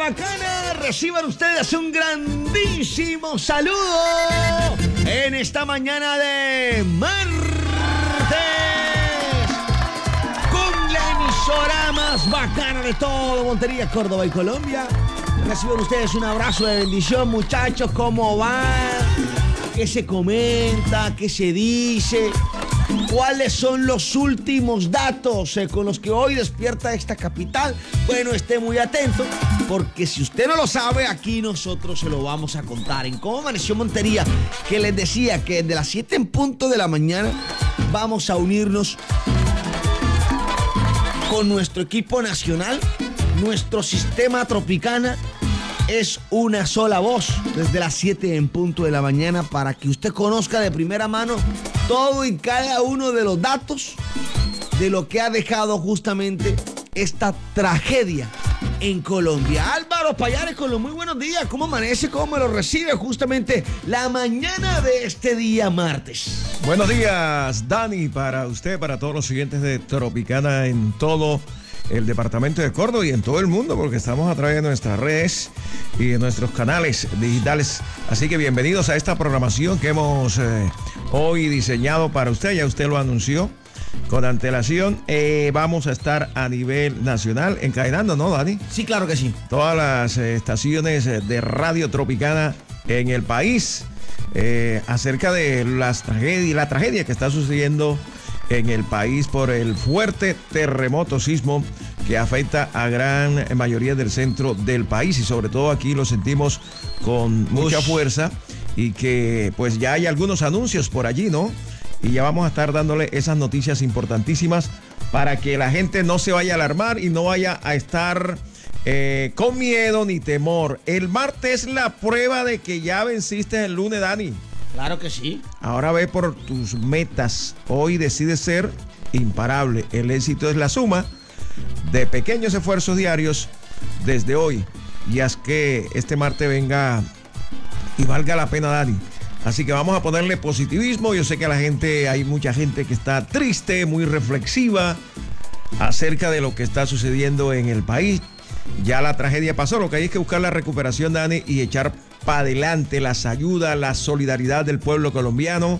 Bacana, reciban ustedes un grandísimo saludo en esta mañana de martes, con la emisora más bacana de todo Montería, Córdoba y Colombia. Reciban ustedes un abrazo de bendición, muchachos. ¿Cómo va? ¿Qué se comenta? ¿Qué se dice? ¿Cuáles son los últimos datos con los que hoy despierta esta capital? Bueno, esté muy atento, porque si usted no lo sabe, aquí nosotros se lo vamos a contar en Cómo Amaneció Montería, que les decía que desde las 7 en punto de la mañana vamos a unirnos con nuestro equipo nacional. Nuestro sistema Tropicana es una sola voz desde las 7 en punto de la mañana para que usted conozca de primera mano todo y cada uno de los datos de lo que ha dejado justamente esta tragedia en Colombia. Álvaro Payares con los muy buenos días. ¿Cómo amanece? ¿Cómo me lo recibe justamente la mañana de este día martes? Buenos días, Dani, para usted, para todos los siguientes de Tropicana en todo el departamento de Córdoba y en todo el mundo, porque estamos a través de nuestras redes y de nuestros canales digitales. Así que bienvenidos a esta programación que hemos hoy diseñado para usted. Ya usted lo anunció con antelación. Vamos a estar a nivel nacional encadenando, ¿no, Dani? Sí, claro que sí. Todas las estaciones de Radio Tropicana en el país acerca de la tragedia que está sucediendo en el país por el fuerte terremoto sismo que afecta a gran mayoría del centro del país, y sobre todo aquí lo sentimos con mucha fuerza, y que pues ya hay algunos anuncios por allí, ¿no? Y ya vamos a estar dándole esas noticias importantísimas para que la gente no se vaya a alarmar y no vaya a estar con miedo ni temor. El martes es la prueba de que ya venciste el lunes, Dani. Claro que sí. Ahora ve por tus metas. Hoy decides ser imparable. El éxito es la suma de pequeños esfuerzos diarios desde hoy. Y haz que este martes venga y valga la pena, Dani. Así que vamos a ponerle positivismo. Yo sé que hay mucha gente que está triste, muy reflexiva acerca de lo que está sucediendo en el país. Ya la tragedia pasó. Lo que hay es que buscar la recuperación, Dani, y echar para adelante las ayudas, la solidaridad del pueblo colombiano,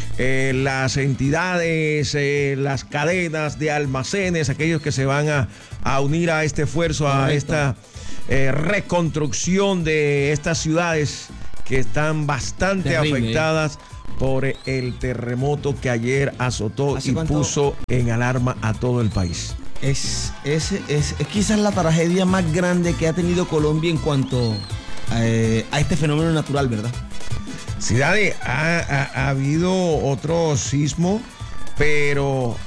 las entidades, las cadenas de almacenes, aquellos que se van a unir a este esfuerzo, a esta reconstrucción de estas ciudades que están bastante afectadas por el terremoto que ayer azotó y puso en alarma a todo el país. Es quizás la tragedia más grande que ha tenido Colombia en cuanto a este fenómeno natural, ¿verdad? Sí, Dani, ha habido otro sismo, pero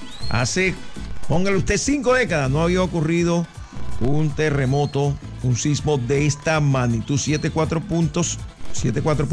póngale usted 5 décadas, no había ocurrido un terremoto, un sismo de esta magnitud, 7.4 puntos, ¿no?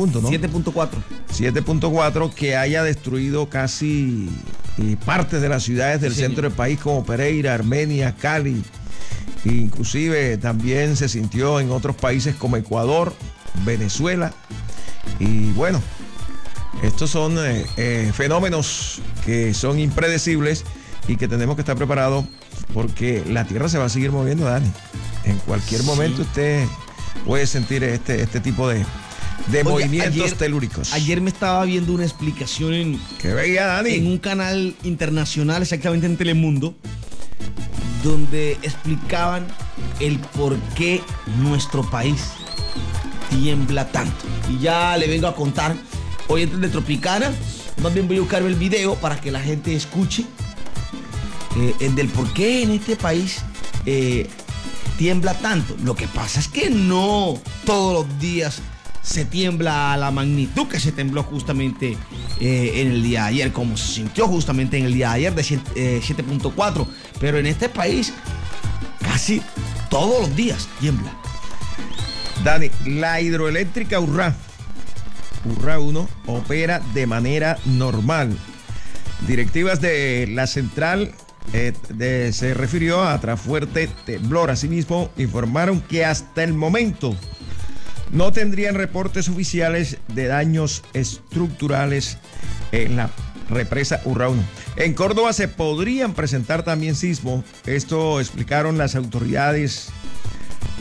7.4, que haya destruido casi partes de las ciudades del centro del país, como Pereira, Armenia, Cali. Inclusive también se sintió en otros países como Ecuador, Venezuela. Y bueno, estos son fenómenos que son impredecibles y que tenemos que estar preparados, porque la tierra se va a seguir moviendo, Dani. En cualquier momento usted puede sentir este tipo de movimientos telúricos. Ayer me estaba viendo una explicación ¿Qué veía, Dani? En un canal internacional, exactamente en Telemundo, donde explicaban el por qué nuestro país tiembla tanto. Y ya le vengo a contar, oyentes de Tropicana, más bien voy a buscar el video para que la gente escuche del por qué en este país tiembla tanto. Lo que pasa es que no todos los días se tiembla a la magnitud que se tembló justamente en el día de ayer, como se sintió justamente en el día de ayer de 7.4, pero en este país casi todos los días tiembla. Dani, la hidroeléctrica Urrá 1 opera de manera normal. Directivas de la central se refirió a tras fuerte temblor. Asimismo, informaron que hasta el momento no tendrían reportes oficiales de daños estructurales en la represa Urrá 1. En Córdoba se podrían presentar también sismos. Esto explicaron las autoridades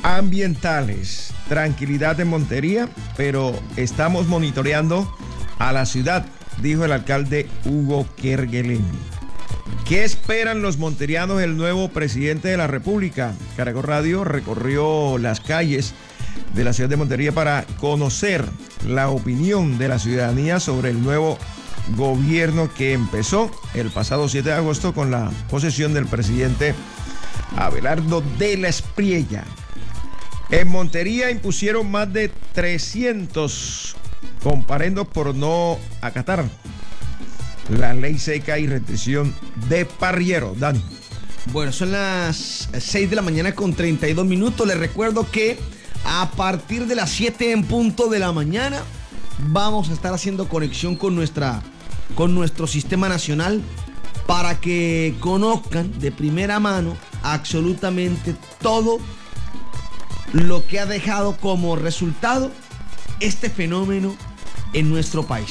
ambientales. Tranquilidad en Montería, pero estamos monitoreando a la ciudad, dijo el alcalde Hugo Kerguelen. ¿Qué esperan los monterianos del nuevo presidente de la República? Caracol Radio recorrió las calles de la ciudad de Montería para conocer la opinión de la ciudadanía sobre el nuevo gobierno que empezó el pasado 7 de agosto con la posesión del presidente Abelardo de la Espriella. En Montería impusieron más de 300 comparendos por no acatar la ley seca y restricción de parrillero. Dani. Bueno, son las 6 de la mañana con 32 minutos. Les recuerdo que a partir de las 7 en punto de la mañana vamos a estar haciendo conexión con nuestro sistema nacional para que conozcan de primera mano absolutamente todo lo que ha dejado como resultado este fenómeno en nuestro país.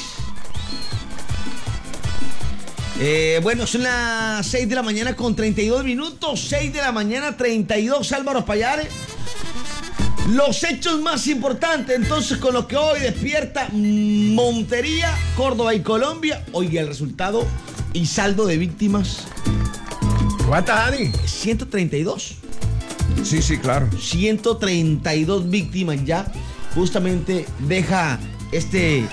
Bueno, son las 6 de la mañana con 32 minutos, 6 de la mañana 32, Álvaro Payares. Los hechos más importantes, entonces, con lo que hoy despierta Montería, Córdoba y Colombia. Oye, el resultado y saldo de víctimas. ¿Cuántas, Dani? 132. Sí, claro. 132 víctimas ya. Justamente deja este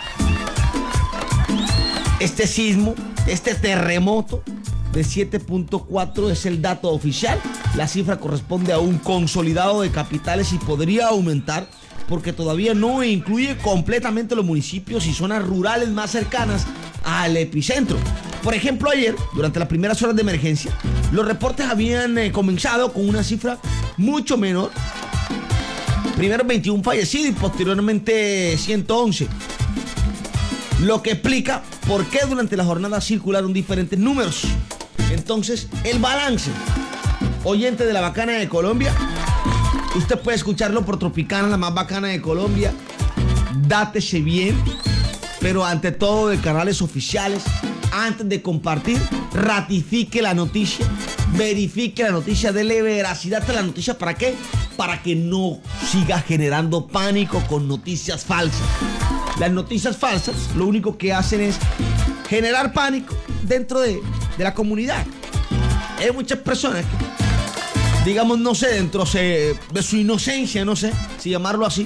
sismo, este terremoto de 7.4 es el dato oficial. La cifra corresponde a un consolidado de capitales y podría aumentar porque todavía no incluye completamente los municipios y zonas rurales más cercanas al epicentro. Por ejemplo, ayer, durante las primeras horas de emergencia, los reportes habían comenzado con una cifra mucho menor. Primero 21 fallecidos y posteriormente 111. Lo que explica por qué durante la jornada circularon diferentes números. Entonces, el balance. Oyente de la Bacana de Colombia, usted puede escucharlo por Tropicana, la más bacana de Colombia. Dátese bien, pero ante todo de canales oficiales. Antes de compartir, ratifique la noticia, verifique la noticia, dele veracidad a la noticia. ¿Para qué? Para que no siga generando pánico con noticias falsas. Las noticias falsas lo único que hacen es generar pánico dentro de la comunidad. Hay muchas personas que, digamos, no sé, dentro de su inocencia, no sé si llamarlo así,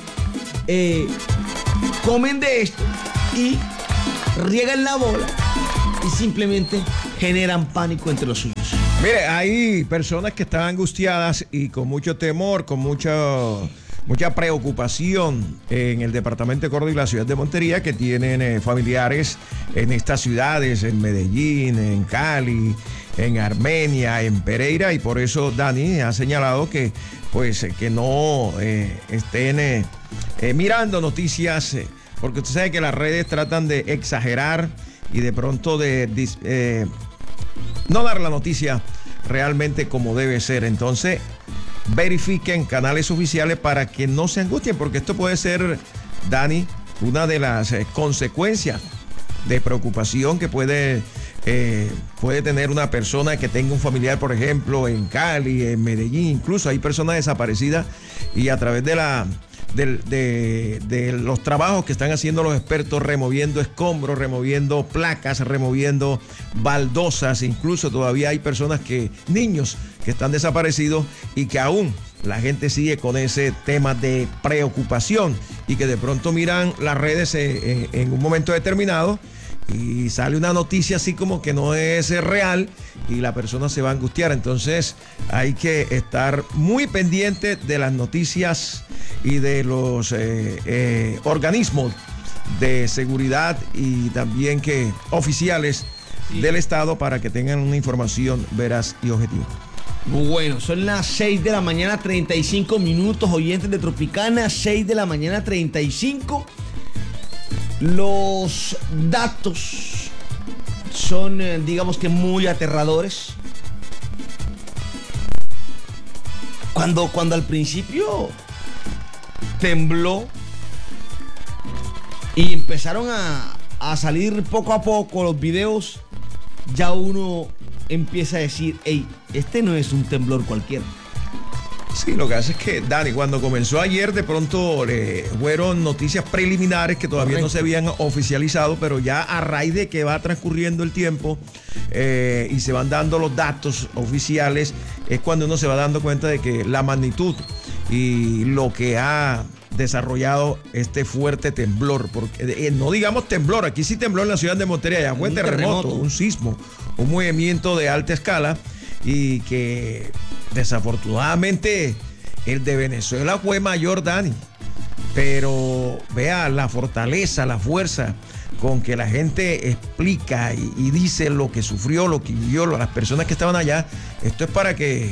comen de esto y riegan la bola y simplemente generan pánico entre los suyos. Mire, hay personas que están angustiadas y con mucho temor, con mucha preocupación en el departamento de Córdoba y la ciudad de Montería, que tienen familiares en estas ciudades, en Medellín, en Cali, en Armenia, en Pereira, y por eso Dani ha señalado que no estén mirando noticias, porque usted sabe que las redes tratan de exagerar y de pronto de no dar la noticia realmente como debe ser. Entonces, verifiquen canales oficiales para que no se angustien, porque esto puede ser, Dani, una de las consecuencias de preocupación que puede tener una persona que tenga un familiar, por ejemplo, en Cali, en Medellín. Incluso hay personas desaparecidas y a través de los trabajos que están haciendo los expertos, removiendo escombros, removiendo placas, removiendo baldosas, incluso todavía hay niños que están desaparecidos y que aún la gente sigue con ese tema de preocupación y que de pronto miran las redes en un momento determinado y sale una noticia así como que no es real y la persona se va a angustiar. Entonces hay que estar muy pendiente de las noticias y de los organismos de seguridad y también oficiales del Estado para que tengan una información veraz y objetiva. Bueno, son las 6 de la mañana 35 minutos, oyentes de Tropicana, 6 de la mañana 35. Los datos son, digamos que muy aterradores. Cuando al principio tembló y empezaron a salir poco a poco los videos, ya uno empieza a decir, hey, este no es un temblor cualquiera. Sí, lo que hace es que, Dani, cuando comenzó ayer, de pronto fueron noticias preliminares que todavía no se habían oficializado, pero ya a raíz de que va transcurriendo el tiempo y se van dando los datos oficiales, es cuando uno se va dando cuenta de que la magnitud y lo que ha desarrollado este fuerte temblor, porque no digamos temblor, aquí sí tembló en la ciudad de Montería, ya fue terremoto, un sismo, un movimiento de alta escala, y que desafortunadamente el de Venezuela fue mayor, Dani, pero vea la fortaleza, la fuerza con que la gente explica y dice lo que sufrió, lo que vivió, las personas que estaban allá. Esto es para que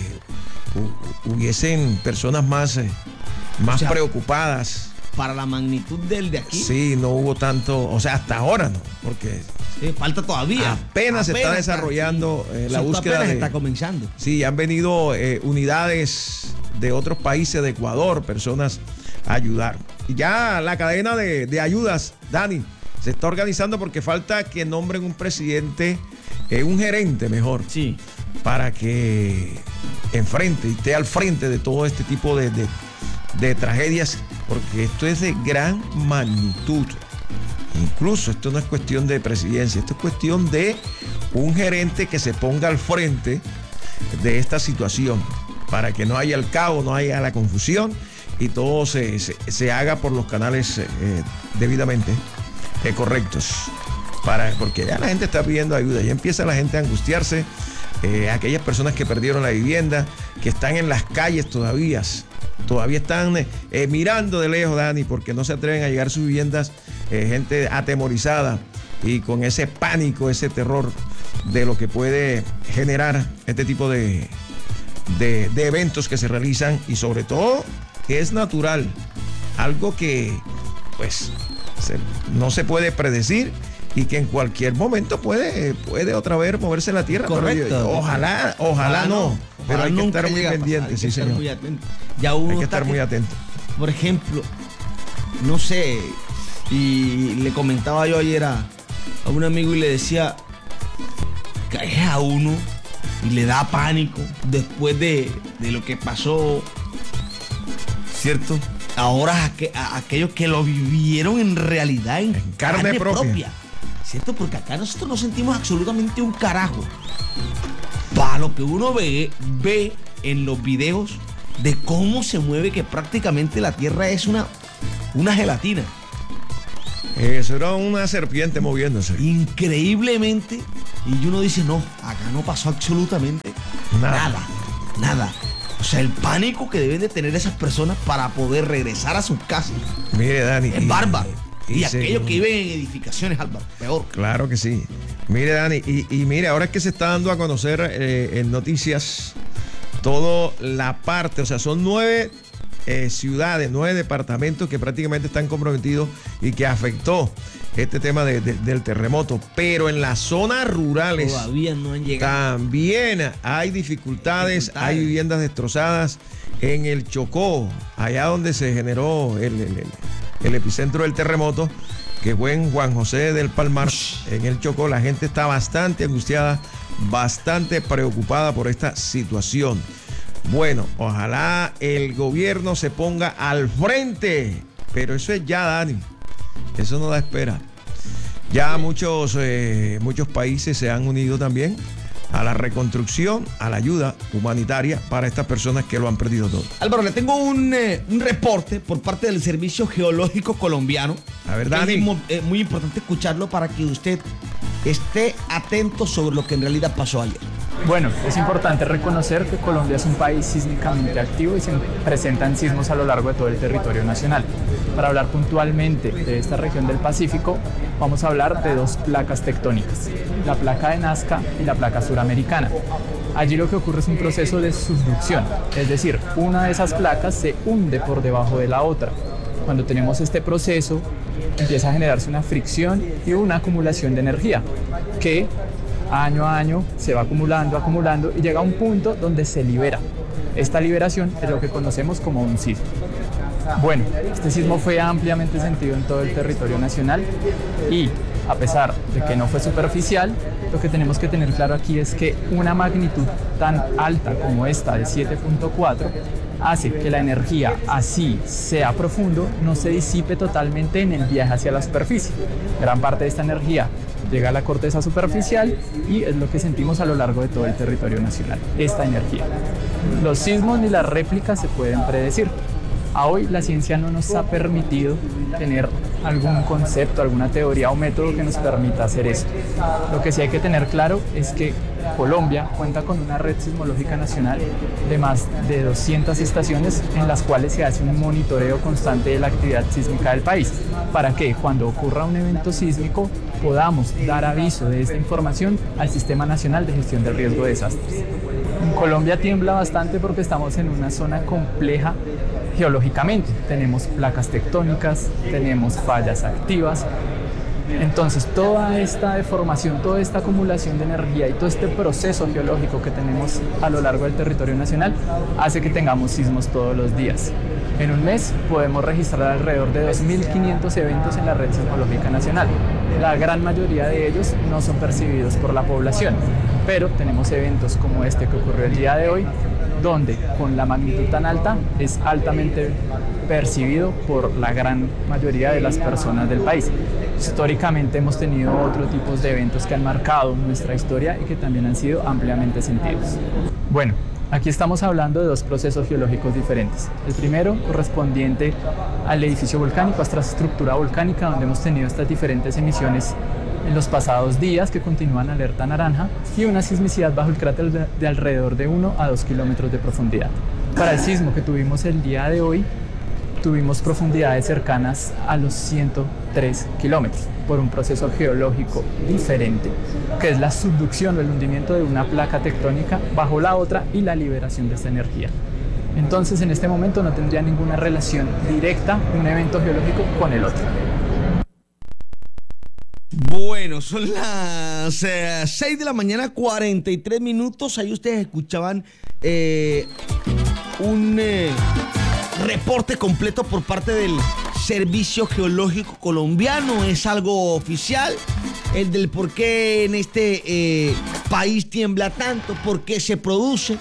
hubiesen personas más preocupadas. Para la magnitud del de aquí. Sí, no hubo tanto, o sea, hasta ahora no, porque sí, falta todavía. Apenas se está desarrollando la búsqueda. Apenas está comenzando. Sí, han venido unidades de otros países, de Ecuador, personas a ayudar. Y ya la cadena de ayudas, Dani, se está organizando porque falta que nombren un presidente, un gerente mejor, sí, para que enfrente y esté al frente de todo este tipo de tragedias, porque esto es de gran magnitud. Incluso esto no es cuestión de presidencia, esto es cuestión de un gerente que se ponga al frente de esta situación para que no haya el caos, no haya la confusión y todo se haga por los canales debidamente correctos. Porque ya la gente está pidiendo ayuda, ya empieza la gente a angustiarse, aquellas personas que perdieron la vivienda, que están en las calles todavía están mirando de lejos, Dani, porque no se atreven a llegar a sus viviendas, gente atemorizada y con ese pánico, ese terror de lo que puede generar este tipo de eventos que se realizan, y sobre todo que es natural, algo que pues no se puede predecir y que en cualquier momento puede otra vez moverse la tierra. Correcto. Ojalá no. Pero hay que estar muy pendiente, sí, señor. Ya uno hay que estar muy atento. Por ejemplo, no sé, y le comentaba yo ayer a un amigo y le decía, cae a uno y le da pánico después de lo que pasó, ¿cierto? Ahora a aquellos que lo vivieron en realidad, en carne propia. ¿Cierto? Porque acá nosotros no sentimos absolutamente un carajo. Para lo que uno ve en los videos de cómo se mueve, que prácticamente la tierra es una gelatina. Eso era una serpiente moviéndose. Increíblemente. Y uno dice, no, acá no pasó absolutamente nada. O sea, el pánico que deben de tener esas personas para poder regresar a sus casas. Mire, Dani. Es bárbaro. Y aquellos que viven en edificaciones, Álvaro, peor. Claro que sí. Mire, Dani, y mire, ahora es que se está dando a conocer en noticias toda la parte, o sea, son 9 ciudades, 9 departamentos que prácticamente están comprometidos y que afectó este tema del terremoto, pero en las zonas rurales todavía no han llegado. También hay dificultades, hay viviendas destrozadas. En el Chocó, allá donde se generó el epicentro del terremoto, que fue en Juan José del Palmar, en el Chocó, la gente está bastante angustiada, bastante preocupada por esta situación. Bueno, ojalá el gobierno se ponga al frente, pero eso es ya, Dani, eso no da espera. Ya muchos países se han unido también a la reconstrucción, a la ayuda humanitaria para estas personas que lo han perdido todo. Álvaro, le tengo un reporte por parte del Servicio Geológico Colombiano. A ver, Dani. Es muy importante escucharlo para que usted esté atento sobre lo que en realidad pasó ayer. Bueno, es importante reconocer que Colombia es un país sísmicamente activo y se presentan sismos a lo largo de todo el territorio nacional. Para hablar puntualmente de esta región del Pacífico, vamos a hablar de 2 placas tectónicas, la placa de Nazca y la placa suramericana. Allí lo que ocurre es un proceso de subducción, es decir, una de esas placas se hunde por debajo de la otra. Cuando tenemos este proceso, empieza a generarse una fricción y una acumulación de energía que año a año se va acumulando y llega a un punto donde se libera. Esta liberación es lo que conocemos como un sismo. Bueno, este sismo fue ampliamente sentido en todo el territorio nacional y, a pesar de que no fue superficial, Lo que tenemos que tener claro aquí es que una magnitud tan alta como esta de 7.4 hace que la energía, así sea profundo, no se disipe totalmente en el viaje hacia la superficie. Gran parte de esta energía llega a la corteza superficial y es lo que sentimos a lo largo de todo el territorio nacional, esta energía. Los sismos ni las réplicas se pueden predecir. A hoy la ciencia no nos ha permitido tener algún concepto, alguna teoría o método que nos permita hacer esto. Lo que sí hay que tener claro es que Colombia cuenta con una red sismológica nacional de más de 200 estaciones en las cuales se hace un monitoreo constante de la actividad sísmica del país, para que cuando ocurra un evento sísmico podamos dar aviso de esta información al Sistema Nacional de Gestión del Riesgo de Desastres. En Colombia tiembla bastante porque estamos en una zona compleja geológicamente. Tenemos placas tectónicas, tenemos fallas activas. Entonces, toda esta deformación, toda esta acumulación de energía y todo este proceso geológico que tenemos a lo largo del territorio nacional hace que tengamos sismos todos los días. En un mes podemos registrar alrededor de 2.500 eventos en la red sismológica nacional. La gran mayoría de ellos no son percibidos por la población, pero tenemos eventos como este que ocurrió el día de hoy, donde con la magnitud tan alta es altamente percibido por la gran mayoría de las personas del país. Históricamente hemos tenido otros tipos de eventos que han marcado nuestra historia y que también han sido ampliamente sentidos. Bueno, aquí estamos hablando de dos procesos geológicos diferentes. El primero correspondiente al edificio volcánico, a esta estructura volcánica, donde hemos tenido estas diferentes emisiones en los pasados días que continúan alerta naranja, y una sismicidad bajo el cráter de alrededor de 1 a 2 kilómetros de profundidad. Para el sismo que tuvimos el día de hoy, tuvimos profundidades cercanas a los 103 kilómetros por un proceso geológico diferente, que es la subducción o el hundimiento de una placa tectónica bajo la otra y la liberación de esta energía. Entonces, en este momento no tendría ninguna relación directa un evento geológico con el otro. Bueno, son las 6 de la mañana, 43 minutos. Ahí ustedes escuchaban un reporte completo por parte del Servicio Geológico Colombiano. Es algo oficial, el del por qué en este país tiembla tanto, por qué se produce.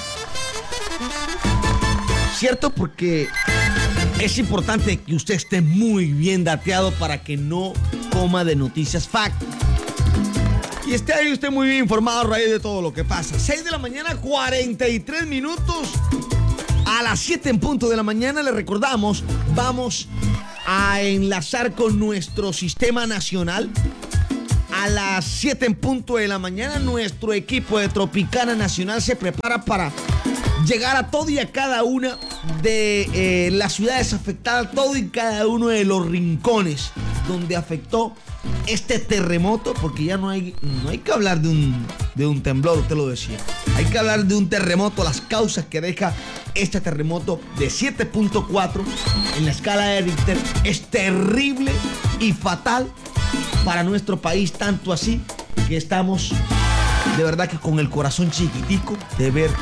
¿Cierto? Porque es importante que usted esté muy bien dateado para que no coma de noticias fact. Y esté ahí usted muy bien informado a raíz de todo lo que pasa. 6 de la mañana, 43 minutos. A las 7 en punto de la mañana, le recordamos, vamos a enlazar con nuestro sistema nacional. A las 7 en punto de la mañana, nuestro equipo de Tropicana Nacional se prepara para llegar a todo y a cada una de las ciudades afectadas, todo y cada uno de los rincones donde afectó este terremoto, porque ya no hay que hablar de un temblor, usted lo decía. Hay que hablar de un terremoto, las causas que deja este terremoto de 7.4 en la escala de Richter es terrible y fatal para nuestro país, tanto así que estamos de verdad que con el corazón chiquitico de ver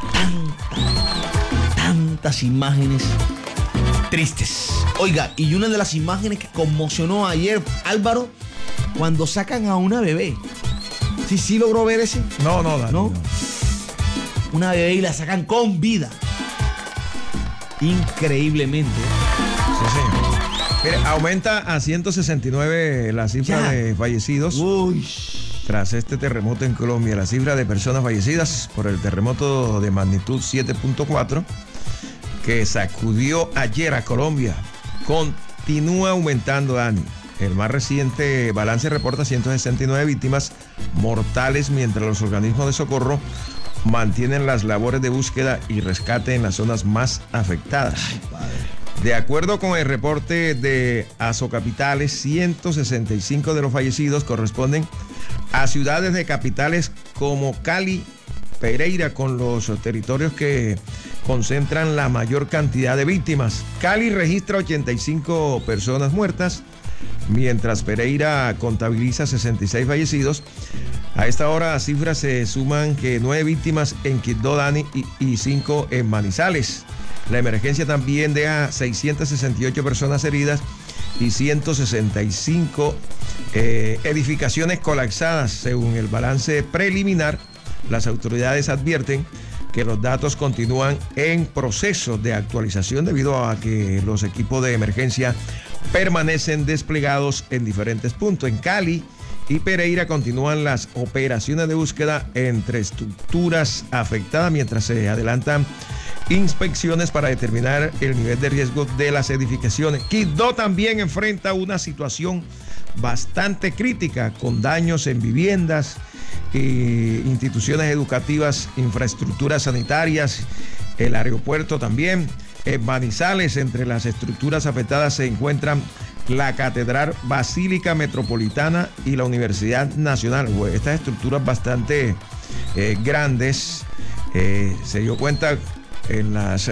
tantas imágenes tristes. Oiga, y una de las imágenes que conmocionó ayer, Álvaro, cuando sacan a una bebé. ¿Sí logró ver ese? No, Dani, no. Una bebé y la sacan con vida. Increíblemente. Sí. Mire, aumenta a 169 la cifra de fallecidos. Uy. Tras este terremoto en Colombia, la cifra de personas fallecidas por el terremoto de magnitud 7.4 que sacudió ayer a Colombia continúa aumentando, Dani. El más reciente balance reporta 169 víctimas mortales, mientras los organismos de socorro mantienen las labores de búsqueda y rescate en las zonas más afectadas. De acuerdo con el reporte de Asocapitales, 165 de los fallecidos corresponden a ciudades de capitales como Cali, Pereira, con los territorios que concentran la mayor cantidad de víctimas. Cali registra 85 personas muertas, mientras Pereira contabiliza 66 fallecidos. A esta hora las cifras se suman que 9 víctimas en Quibdó, Dani, y 5 en Manizales. La emergencia también deja 668 personas heridas y 165 edificaciones colapsadas. Según el balance preliminar, las autoridades advierten que los datos continúan en proceso de actualización debido a que los equipos de emergencia permanecen desplegados en diferentes puntos. En Cali y Pereira continúan las operaciones de búsqueda entre estructuras afectadas mientras se adelantan inspecciones para determinar el nivel de riesgo de las edificaciones. Quibdó también enfrenta una situación bastante crítica con daños en viviendas, instituciones educativas, infraestructuras sanitarias, el aeropuerto también. En Manizales, entre las estructuras afectadas se encuentran la Catedral Basílica Metropolitana y la Universidad Nacional. Estas estructuras bastante grandes, se dio cuenta en las...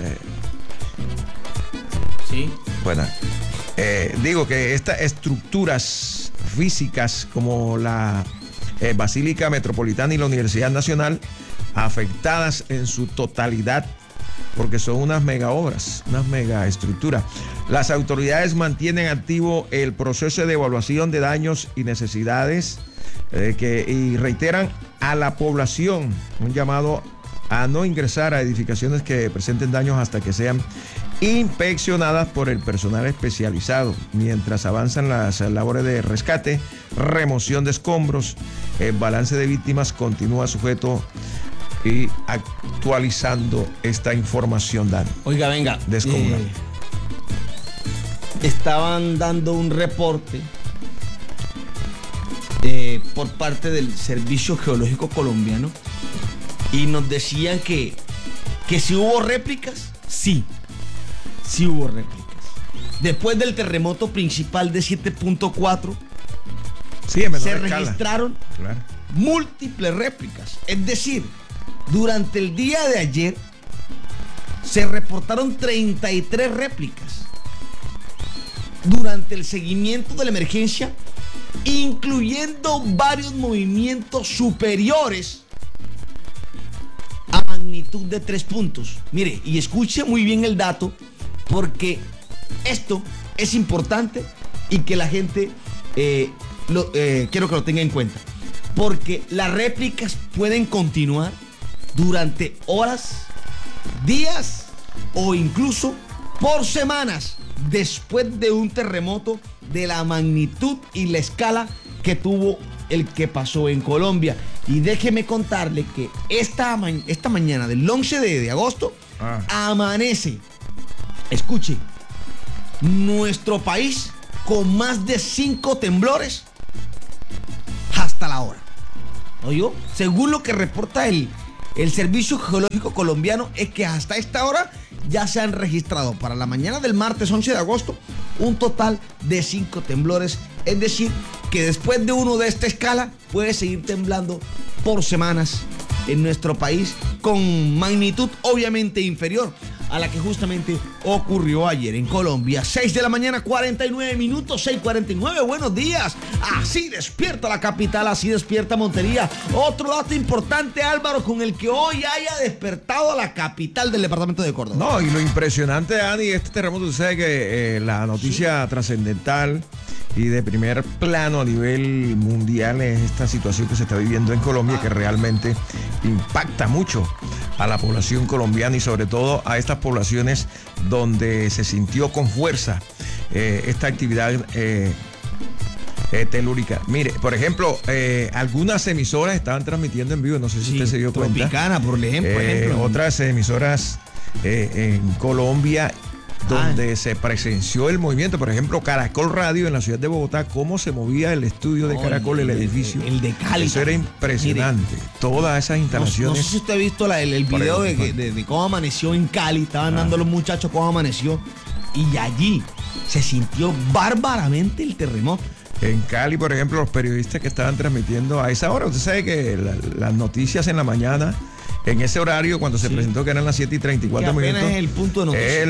Sí. Bueno, digo que estas estructuras físicas como la Basílica Metropolitana y la Universidad Nacional, afectadas en su totalidad, porque son unas mega obras, unas mega estructuras. Las autoridades mantienen activo el proceso de evaluación de daños y necesidades y reiteran a la población un llamado a no ingresar a edificaciones que presenten daños hasta que sean inspeccionadas por el personal especializado, mientras avanzan las labores de rescate, remoción de escombros. El balance de víctimas continúa sujeto y actualizando esta información, Dan. Oiga, venga. Descomunal. Estaban dando un reporte por parte del Servicio Geológico Colombiano y nos decían que si hubo réplicas, sí hubo réplicas. Después del terremoto principal de 7.4, sí, en menor se escala registraron múltiples réplicas. Es decir, durante el día de ayer se reportaron 33 réplicas durante el seguimiento de la emergencia, incluyendo varios movimientos superiores a magnitud de 3 puntos. Mire, y escuche muy bien el dato, porque esto es importante y que la gente quiero que lo tenga en cuenta, porque las réplicas pueden continuar durante horas, días o incluso por semanas después de un terremoto de la magnitud y la escala que tuvo el que pasó en Colombia. Y déjeme contarle que esta mañana del 11 de agosto amanece, escuche, nuestro país con más de 5 temblores hasta la hora. ¿Oyó? Según lo que reporta el Servicio Geológico Colombiano, es que hasta esta hora ya se han registrado para la mañana del martes 11 de agosto un total de 5 temblores. Es decir, que después de uno de esta escala puede seguir temblando por semanas en nuestro país con magnitud obviamente inferior a la que justamente ocurrió ayer en Colombia. 6 de la mañana, 49 minutos, 6:49. Buenos días. Así despierta la capital, así despierta Montería. Otro dato importante, Álvaro, con el que hoy haya despertado la capital del departamento de Córdoba. No, y lo impresionante, Dani, este terremoto, tú sabes que la noticia trascendental y de primer plano a nivel mundial es esta situación que se está viviendo en Colombia, que realmente impacta mucho a la población colombiana y sobre todo a estas poblaciones donde se sintió con fuerza esta actividad telúrica. Mire, por ejemplo, algunas emisoras estaban transmitiendo en vivo, no sé si usted se dio cuenta. Tropicana, por ejemplo. Otras emisoras en Colombia donde se presenció el movimiento, por ejemplo, Caracol Radio en la ciudad de Bogotá, cómo se movía el estudio de Caracol, el edificio. El de Cali. Eso era impresionante. Mire, todas esas instalaciones. No sé si usted ha visto el video de cómo amaneció en Cali. Estaban dando los muchachos cómo amaneció. Y allí se sintió bárbaramente el terremoto. En Cali, por ejemplo, los periodistas que estaban transmitiendo a esa hora, usted sabe que las noticias en la mañana, en ese horario, cuando se presentó que eran las 7:34 minutos. Es el punto de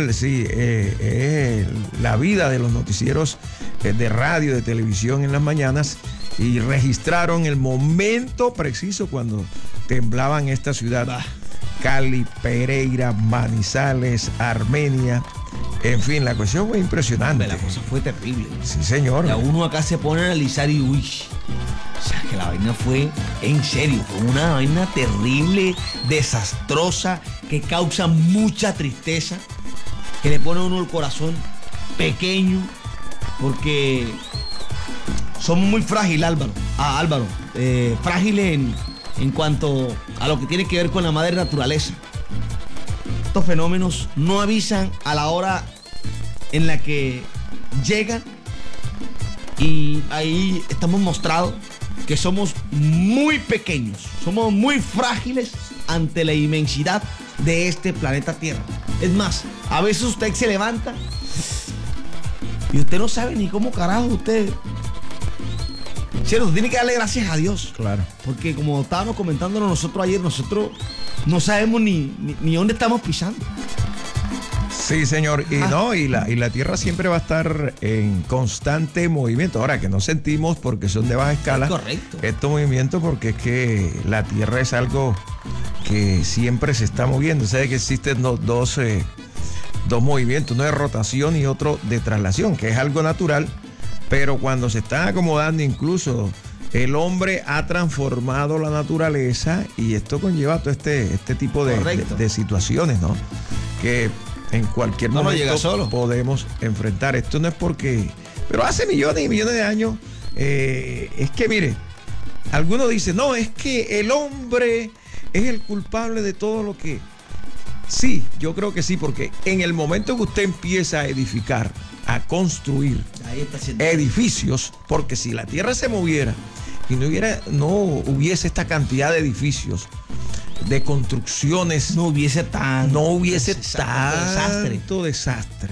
noticias. La vida de los noticieros de radio, de televisión en las mañanas, y registraron el momento preciso cuando temblaban esta ciudad. Cali, Pereira, Manizales, Armenia, En fin, la cuestión fue impresionante. La cosa fue terrible. Sí, señor. Ya uno acá se pone a analizar y uy, o sea, que la vaina fue en serio, fue una vaina terrible, desastrosa, que causa mucha tristeza, que le pone a uno el corazón pequeño, porque somos muy frágiles, Álvaro, frágiles en cuanto a lo que tiene que ver con la madre naturaleza. Estos fenómenos no avisan a la hora en la que llegan, y ahí estamos mostrados que somos muy pequeños, somos muy frágiles ante la inmensidad de este planeta Tierra. Es más, a veces usted se levanta y usted no sabe ni cómo carajo usted... Cierto, tiene que darle gracias a Dios. Claro. Porque como estábamos comentándolo nosotros ayer, nosotros no sabemos ni dónde estamos pisando. Sí, señor. Y la Tierra siempre va a estar en constante movimiento. Ahora, que no sentimos porque son de baja escala. Es correcto. Estos movimientos, porque es que la Tierra es algo que siempre se está moviendo. Sabe que existen dos movimientos, uno de rotación y otro de traslación, que es algo natural, pero cuando se están acomodando, incluso el hombre ha transformado la naturaleza, y esto conlleva todo este tipo de situaciones, ¿no? Que en cualquier momento podemos enfrentar. Esto no es porque... Pero hace millones y millones de años, es que, mire, algunos dicen, no, es que el hombre es el culpable de todo lo que... Sí, yo creo que sí, porque en el momento que usted empieza a edificar, a construir edificios, porque si la Tierra se moviera y no hubiese esta cantidad de edificios, de construcciones, no hubiese tanto desastre.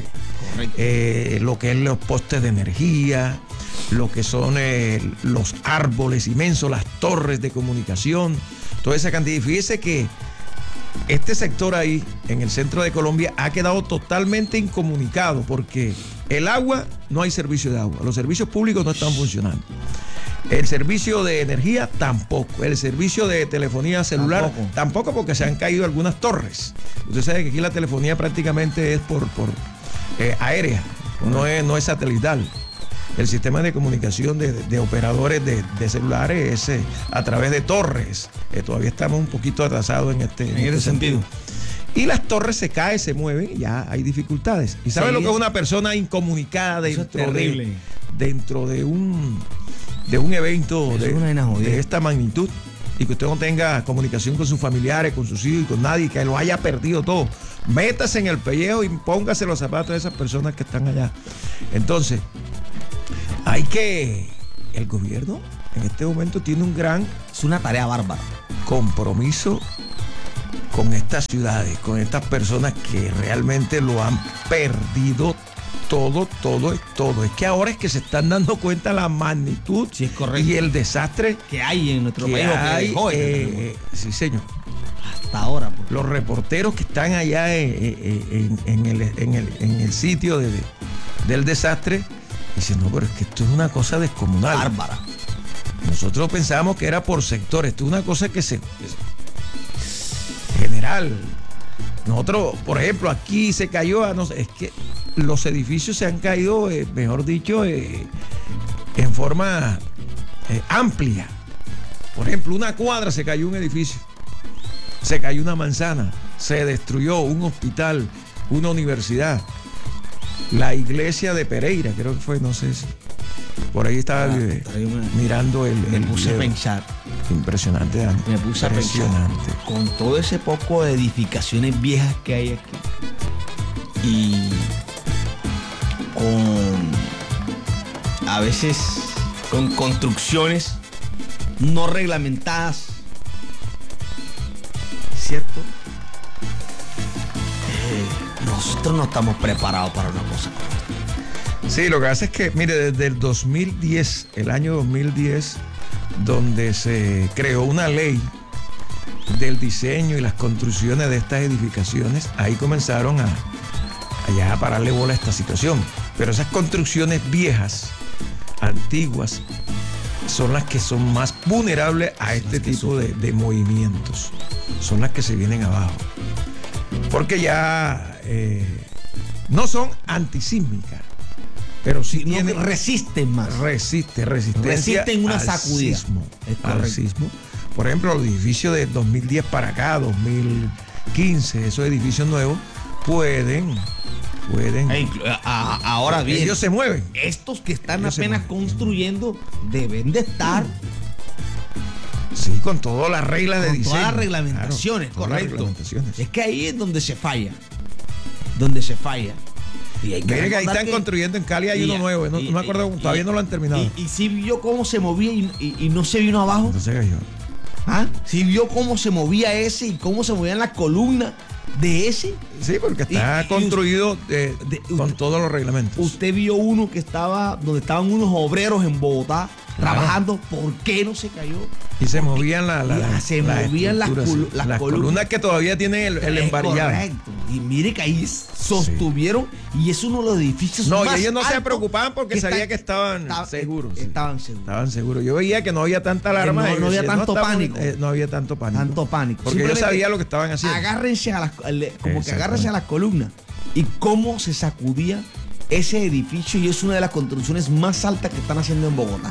Lo que es los postes de energía, lo que son los árboles inmensos, las torres de comunicación, toda esa cantidad. Y fíjese que este sector ahí, en el centro de Colombia, ha quedado totalmente incomunicado, porque el agua, no hay servicio de agua, los servicios públicos no están funcionando. El servicio de energía tampoco. El servicio de telefonía celular tampoco, porque se han caído algunas torres. Usted sabe que aquí la telefonía prácticamente es por aérea, no es satelital. El sistema de comunicación de operadores de celulares es a través de torres. Todavía estamos un poquito atrasados en este sentido. Y las torres se caen, se mueven, y ya hay dificultades. ¿Y sabe lo que es una persona incomunicada dentro de un evento de esta magnitud, y que usted no tenga comunicación con sus familiares, con sus hijos y con nadie, que lo haya perdido todo? Métase en el pellejo y póngase los zapatos de esas personas que están allá. Entonces, el gobierno en este momento tiene es una tarea bárbara, compromiso con estas ciudades, con estas personas que realmente lo han perdido todo. Es que ahora es que se están dando cuenta la magnitud, sí, y el desastre que hay en nuestro país. Sí, señor. Hasta ahora. Los reporteros que están allá en el sitio del desastre dicen, no, pero es que esto es una cosa descomunal. Bárbara. Nosotros pensábamos que era por sectores, esto es una cosa que se... general. Nosotros, por ejemplo, aquí se cayó, es que los edificios se han caído, mejor dicho, en forma amplia. Por ejemplo, una cuadra se cayó un edificio, se cayó una manzana, se destruyó un hospital, una universidad, la iglesia de Pereira, creo que fue, no sé si. Por ahí estaba mirando me puse a pensar. Impresionante, Dani. Me puse a pensar con todo ese poco de edificaciones viejas que hay aquí, y a veces con construcciones no reglamentadas, ¿cierto? Nosotros no estamos preparados para una cosa. Sí, lo que hace es que, mire, desde el 2010, el año 2010, donde se creó una ley del diseño y las construcciones de estas edificaciones, ahí comenzaron a pararle bola a esta situación. Pero esas construcciones viejas, antiguas, son las que son más vulnerables a este tipo de movimientos. Son las que se vienen abajo. Porque ya No son antisísmicas, pero sí No, tienen, resisten más. resistencia Resisten una al sacudida. sismo, Es al correcto. sismo. Por ejemplo, los edificios de 2010 para acá, 2015, esos edificios nuevos pueden. Ahora bien, Ellos se mueven. estos que están Ellos se apenas mueven. construyendo deben de estar Sí, con todas las reglas de con diseño. todas las reglamentaciones, Claro, todas las correcto. reglamentaciones. Es que ahí es donde se falla. Donde se falla. Y hay Miren que ahí recordar están construyendo en Cali, hay y- uno nuevo. No y- me acuerdo, y- todavía no lo han terminado. Y sí vio cómo se movía y no se vino abajo. Entonces cayó. ¿Ah? Sí vio cómo se movía ese y cómo se movían las columnas de ese. Sí, porque está Y- construido con usted- todos los reglamentos. Usted vio uno que estaba, donde estaban unos obreros en Bogotá trabajando. ¿Por qué no se cayó? Y se movían Se movían las estructuras, las columnas que todavía tienen el Es embarillado. correcto. Y mire que ahí sostuvieron y es uno de los edificios No, y más ellos no se altos preocupaban porque sabía que estaban seguros. Sí. Estaban seguros. Estaban seguros. Yo veía que no había tanta alarma. no y yo había decía, tanto estamos- pánico. no había tanto pánico. Tanto pánico. Porque yo Simplemente sabía lo que estaban haciendo. Agárrense a las, como que Exactamente. agárrense a las columnas. Y cómo se sacudía ese edificio y es una de las construcciones más altas que están haciendo en Bogotá.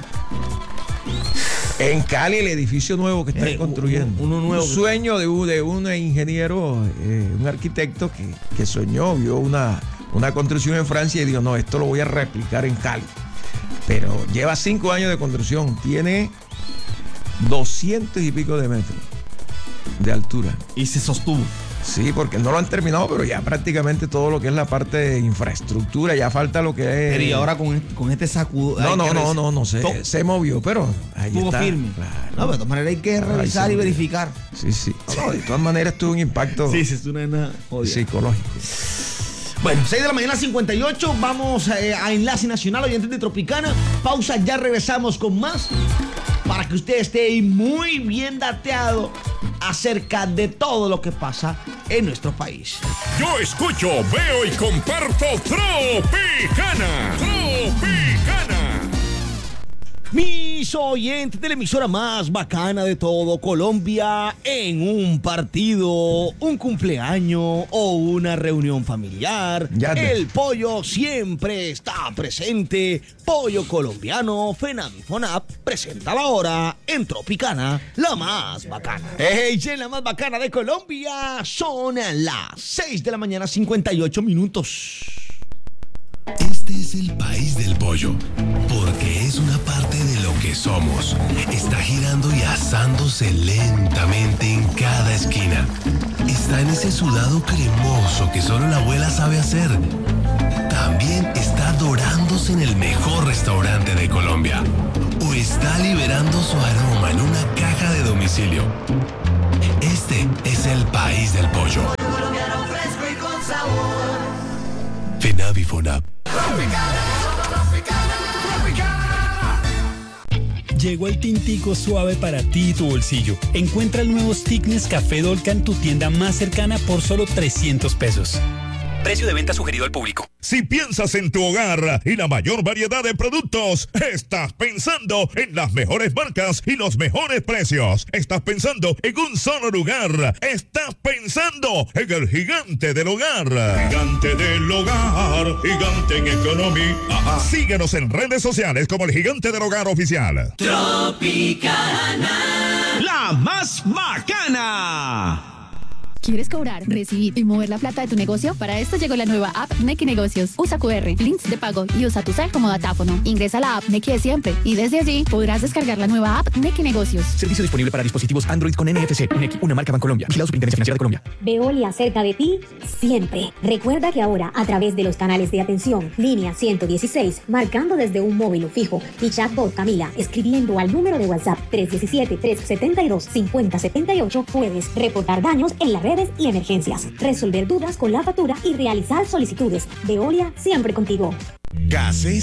En Cali, el edificio nuevo que están construyendo. uno nuevo. Un sueño de un ingeniero, un arquitecto que soñó, vio una construcción en Francia y dijo, no, esto lo voy a replicar en Cali. Pero lleva 5 años de construcción, tiene 200 y pico de metros de altura. Y se sostuvo. Sí, porque no lo han terminado, pero ya prácticamente todo lo que es la parte de infraestructura, ya falta lo que es. Pero y ahora con este sacudo. No, se movió, pero ahí Estuvo está. firme. Claro. No, pero de todas maneras hay que revisar se y movió. verificar. Sí. No, de todas maneras tuvo un impacto es una jodida. psicológico. Bueno, 6 de la mañana 58, vamos a Enlace Nacional, oyentes de Tropicana. Pausa, ya regresamos con más para que usted esté muy bien dateado acerca de todo lo que pasa en nuestro país. Yo escucho, veo y comparto Tropicana. Tropicana. Mis oyentes de la emisora más bacana de todo Colombia, en un partido, un cumpleaños o una reunión familiar, el pollo siempre está presente. Pollo colombiano FENAVIFONAP presenta la hora en Tropicana, la más bacana. ¡Hey, la más bacana de Colombia! Son las 6 de la mañana 58 minutos. Este es el país del pollo, porque es una parte de lo que somos. Está girando y asándose lentamente en cada esquina. Está en ese sudado cremoso que solo la abuela sabe hacer. También está dorándose en el mejor restaurante de Colombia. O está liberando su aroma en una caja de domicilio. Este es el país del pollo. Colombiano fresco y con sabor. FENAVIFONAP. Llegó el tintico suave para ti y tu bolsillo. Encuentra el nuevo Stick Nescafé Dolca en tu tienda más cercana por solo 300 pesos. Precio de venta sugerido al público. Si piensas en tu hogar y la mayor variedad de productos, estás pensando en las mejores marcas y los mejores precios. Estás pensando en un solo lugar. Estás pensando en el gigante del hogar. Gigante del hogar, gigante en economía. Síguenos en redes sociales como el Gigante del Hogar Oficial. Tropicana. La más bacana. ¿Quieres cobrar, recibir y mover la plata de tu negocio? Para esto llegó la nueva app Nequi Negocios. Usa QR, links de pago y usa tu cel como datáfono. Ingresa a la app Nequi de siempre y desde allí podrás descargar la nueva app Nequi Negocios. Servicio disponible para dispositivos Android con NFC. Nequi, una marca Bancolombia. Vigilado Superintendencia Financiera de Colombia. Veolia cerca de ti siempre. Recuerda que ahora a través de los canales de atención, línea 116, marcando desde un móvil fijo y chatbot Camila, escribiendo al número de WhatsApp 317-372-5078, puedes reportar daños en las redes y emergencias, resolver dudas con la factura y realizar solicitudes. Veolia siempre contigo. Gases